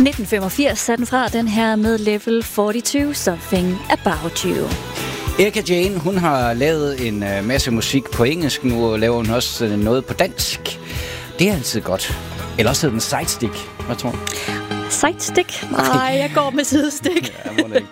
1985 er den fra, den her med Level 42, Something About You. Erika Jane, hun har lavet en masse musik på engelsk. Nu laver hun også noget på dansk. Det er altid godt. Eller også hedder den Sidestick. Hvad tror du? Sidestick? Nej, jeg går med sidestik. Ja, må det ikke.